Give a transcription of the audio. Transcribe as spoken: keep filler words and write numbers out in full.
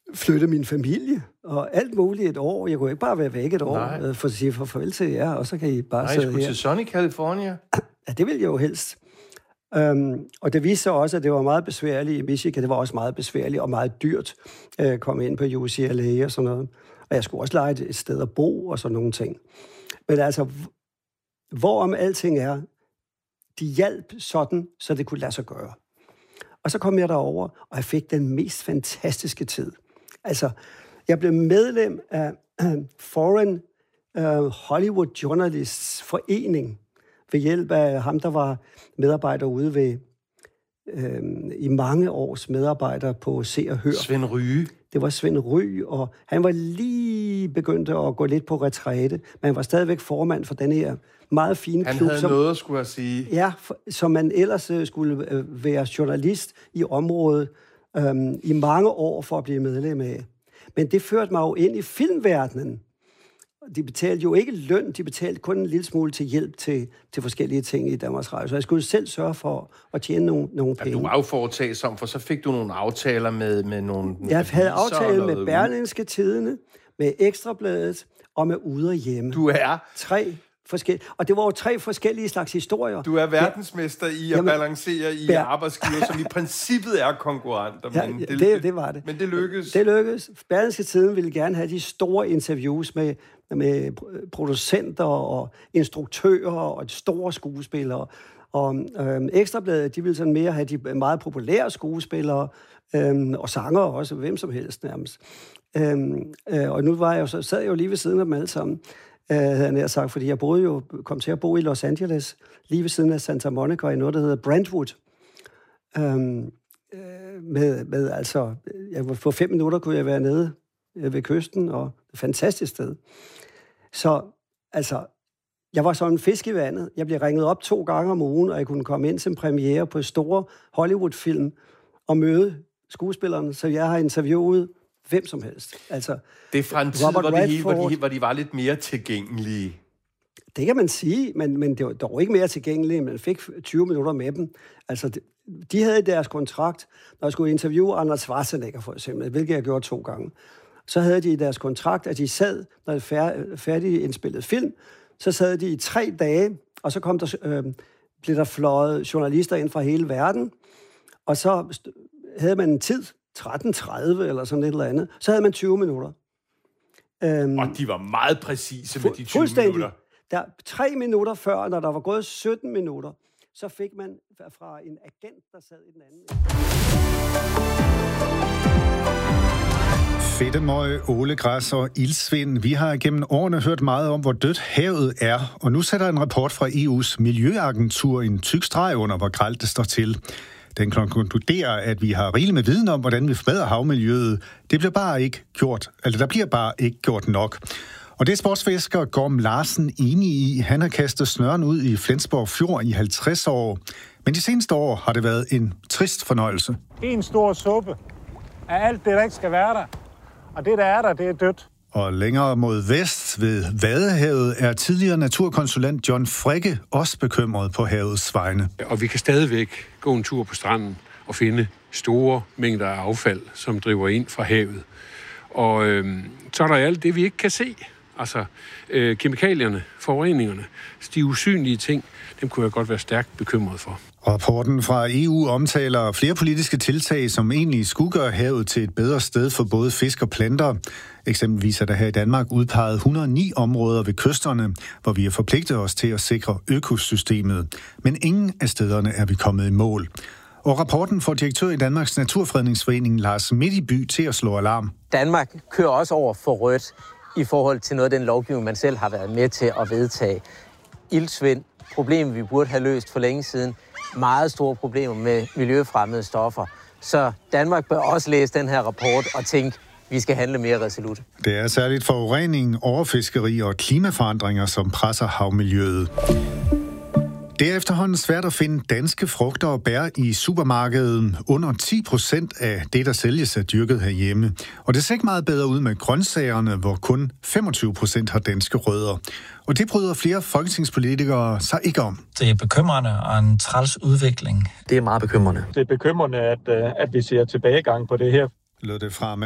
flytte min familie og alt muligt et år. Jeg kunne ikke bare være væk et år øh, for at sige for farvel til jer, og så kan I bare Nej, sidde her. Nej, jeg skulle til sunny California. Ja, det ville jeg jo helst. Um, og det viste sig også, at det var meget besværligt i Michigan. Det var også meget besværligt og meget dyrt at uh, komme ind på U C L A og sådan noget. Og jeg skulle også lege et sted at bo og sådan nogle ting. Men altså, hvorom alting er, de hjalp sådan, så det kunne lade sig gøre. Og så kom jeg derover, og jeg fik den mest fantastiske tid. Altså, jeg blev medlem af uh, Foreign uh, Hollywood Journalists Forening, ved hjælp af ham, der var medarbejder ude ved, øh, i mange års medarbejder på Se og Hør. Svend Ryge. Det var Svend Ryge, og han var lige begyndt at gå lidt på retræte, men han var stadigvæk formand for den her meget fine han klub. Han havde som, noget, skulle jeg sige. Ja, for, som man ellers uh, skulle uh, være journalist i området um, i mange år for at blive medlem af. Men det førte mig jo ind i filmverdenen. De betalte jo ikke løn, de betalte kun en lille smule til hjælp til, til forskellige ting i Danmarks Radio. Så jeg skulle selv sørge for at tjene nogle, nogle penge. Ja, du var jo foretagsom, for så fik du nogle aftaler med, med nogle... Jeg havde aftale med Berlingske Tidende, med Ekstrabladet og med Ude og Hjemme. Du er... Tre forskellige... Og det var jo tre forskellige slags historier. Du er verdensmester i at Jamen, balancere i ber... arbejdsgiver, som i princippet er konkurrenter. Ja, men det, det, det var det. Men det lykkedes. Det lykkedes. Berlingske Tidende ville gerne have de store interviews med... med producenter og instruktører og store skuespillere. Og øhm, Ekstrabladet, de ville sådan mere have de meget populære skuespillere øhm, og sangere også, hvem som helst nærmest. Øhm, øh, og nu var jeg jo, så sad jeg jo lige ved siden af dem alle sammen, øh, havde jeg nær sagt, fordi jeg boede jo, kom til at bo i Los Angeles, lige ved siden af Santa Monica, i noget, der hedder Brentwood. Øhm, øh, med, med altså, jeg, for fem minutter kunne jeg være nede ved kysten, og et fantastisk sted. Så, altså, jeg var som en fisk i vandet. Jeg blev ringet op to gange om ugen, og jeg kunne komme ind til en premiere på store Hollywood-film og møde skuespillerne, så jeg har interviewet hvem som helst. Altså, det er fra en tid, hvor de, hele, hvor, de, hvor de var lidt mere tilgængelige. Det kan man sige, men, men det var dog ikke mere tilgængelige. Man fik tyve minutter med dem. Altså, de, de havde deres kontrakt, når jeg skulle interviewe Arnold Schwarzenegger, for eksempel, hvilket jeg gjorde to gange. Så havde de i deres kontrakt, at de sad, når det er færdig indspillet film, så sad de i tre dage, og så kom der, øh, blev der fløjet journalister ind fra hele verden, og så havde man en tid, tretten tredive eller sådan et eller andet, så havde man tyve minutter. Øhm, og de var meget præcise med de tyve minutter. Der, tre minutter før, når der var gået sytten minutter, så fik man fra en agent, der sad i den anden. Fedtemøg, ålegræs og ildsvind. Vi har gennem årene hørt meget om, hvor dødt havet er, og nu sætter en rapport fra E U's Miljøagentur en tyk streg under, hvor grelt det står til. Den konkluderer, at vi har rigeligt med viden om, hvordan vi forbedrer havmiljøet. Det bliver bare ikke gjort, eller der bliver bare ikke gjort nok. Og det er sportsfisker Gorm Larsen enig i. Han har kastet snøren ud i Flensborg Fjord i halvtreds år. Men de seneste år har det været en trist fornøjelse. En stor suppe af alt det, der ikke skal være der. Og det, der er der, det er dødt. Og længere mod vest ved Vadehavet er tidligere naturkonsulent John Fricke også bekymret på havets vegne. Og vi kan stadigvæk gå en tur på stranden og finde store mængder af affald, som driver ind fra havet. Og øh, så er der alt det, vi ikke kan se. Altså øh, kemikalierne, forureningerne, de usynlige ting, dem kunne jeg godt være stærkt bekymret for. Rapporten fra E U omtaler flere politiske tiltag, som egentlig skulle gøre havet til et bedre sted for både fisk og planter. Eksempelvis er der her i Danmark udpeget et hundrede og ni områder ved kysterne, hvor vi har forpligtet os til at sikre økosystemet. Men ingen af stederne er vi kommet i mål. Og rapporten får direktør i Danmarks Naturfredningsforening Lars Midtby til at slå alarm. Danmark kører også over for rødt i forhold til noget af den lovgivning, man selv har været med til at vedtage. Ildsvind, problem vi burde have løst for længe siden. Meget store problemer med miljøfremmede stoffer. Så Danmark bør også læse den her rapport og tænke, vi skal handle mere resolut. Det er særligt forurening, overfiskeri og klimaforandringer, som presser havmiljøet. Det er efterhånden svært at finde danske frugter og bær i supermarkedet. Under ti procent af det, der sælges, er dyrket herhjemme. Og det ser ikke meget bedre ud med grøntsagerne, hvor kun femogtyve procent har danske rødder. Og det bryder flere folketingspolitikere sig ikke om. Det er bekymrende og en træls udvikling. Det er meget bekymrende. Det er bekymrende, at, at vi ser tilbagegang på det her. Lød det fra